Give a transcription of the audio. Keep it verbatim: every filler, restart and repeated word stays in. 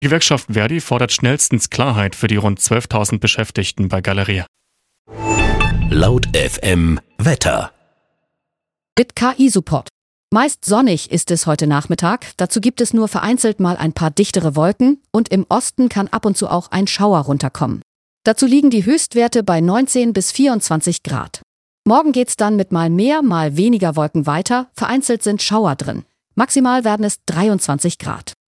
Die Gewerkschaft Verdi fordert schnellstens Klarheit für die rund zwölftausend Beschäftigten bei Galeria. Laut F M Wetter. Mit K I-Support. Meist sonnig ist es heute Nachmittag, dazu gibt es nur vereinzelt mal ein paar dichtere Wolken und im Osten kann ab und zu auch ein Schauer runterkommen. Dazu liegen die Höchstwerte bei neunzehn bis vierundzwanzig Grad. Morgen geht's dann mit mal mehr, mal weniger Wolken weiter, vereinzelt sind Schauer drin. Maximal werden es dreiundzwanzig Grad.